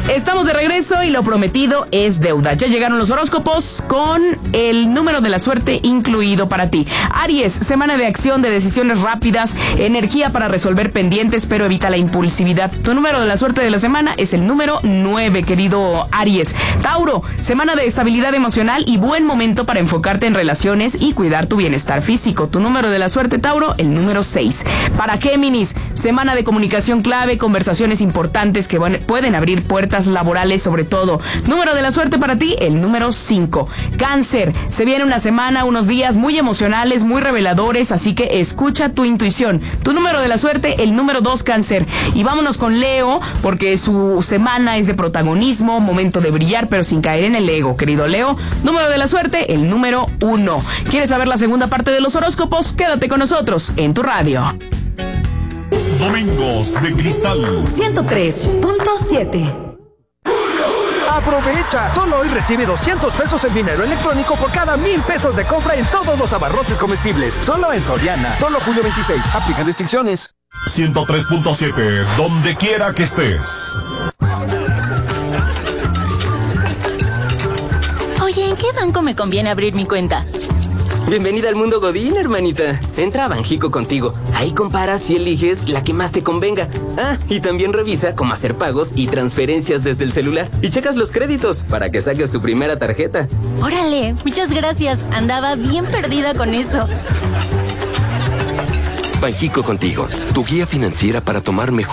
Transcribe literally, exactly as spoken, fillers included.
Estamos de regreso y lo prometido es deuda. Ya llegaron los horóscopos con el número de la suerte incluido para ti. Aries, semana de acción, de decisiones rápidas, energía para resolver pendientes, pero evita la impulsividad. Tu número de la suerte de la semana es el número nueve, querido Aries. Tauro, semana de estabilidad emocional y buen momento para enfocarte en relaciones y cuidar tu bienestar físico. Tu número de la suerte, Tauro, el número seis. Para Géminis, semana de comunicación clave, conversaciones importantes que pueden abrir puertas laborales sobre todo. Número de la suerte para ti, el número cinco. Cáncer, se viene una semana, unos días muy emocionales, muy reveladores, así que escucha tu intuición. Tu número de la suerte, el número dos, Cáncer. Y vámonos con Leo, porque su semana es de protagonismo, momento de brillar, pero sin caer en el ego, querido Leo. Número de la suerte, el número uno. ¿Quieres saber la segunda parte de los horóscopos? Quédate con nosotros en tu radio. Domingos de Cristal ciento tres punto siete. ¡Aprovecha! Solo hoy recibe doscientos pesos en dinero electrónico por cada mil pesos de compra en todos los abarrotes comestibles. Solo en Soriana. Solo julio veintiséis. Aplican restricciones. ciento tres punto siete, donde quiera que estés. Oye, ¿en qué banco me conviene abrir mi cuenta? Bienvenida al mundo Godín, hermanita. Entra a Banjico contigo. Ahí comparas y eliges la que más te convenga. Ah, y también revisa cómo hacer pagos y transferencias desde el celular. Y checas los créditos para que saques tu primera tarjeta. Órale, muchas gracias. Andaba bien perdida con eso. Banjico contigo, tu guía financiera para tomar mejores